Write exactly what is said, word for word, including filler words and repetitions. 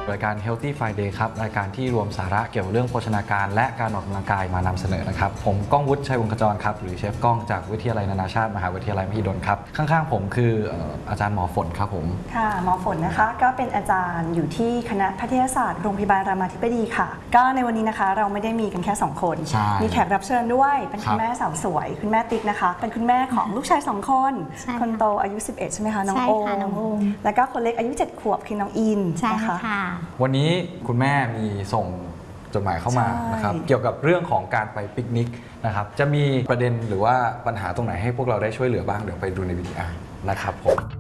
รายการ Healthy Friday ครับรายการที่รวมสาระเกี่ยวกับเรื่องโภชนาการและการออกกำลังกายมานำเสนอนะครับผมก้องวุฒิชัยวงศ์ขจรครับหรือเชฟก้องจากวิทยาลัยนานาชาติมหาวิทยาลัยมหิดลครับข้างๆผมคืออาจารย์หมอฝนครับผมค่ะหมอฝนนะคะก็เป็นอาจารย์อยู่ที่คณะแพทยศาสตร์โรงพยาบาลรามาธิบดีค่ะก็ในวันนี้นะคะเราไม่ได้มีกันแค่สองคนมีแขกรับเชิญด้วยเป็นคุณแม่สาวสวยคุณแม่ติ๊กนะคะเป็นคุณแม่ของลูกชายสองคนคนโตอายุสิบเอ็ดใช่ไหมคะน้องโอมแล้วก็คนเล็กอายุเจ็ดขวบคือน้องอินนะคะวันนี้คุณแม่มีส่งจดหมายเข้ามานะครับเกี่ยวกับเรื่องของการไปปิกนิกนะครับจะมีประเด็นหรือว่าปัญหาตรงไหนให้พวกเราได้ช่วยเหลือบ้างเดี๋ยวไปดูในวิดีโอนะครับผม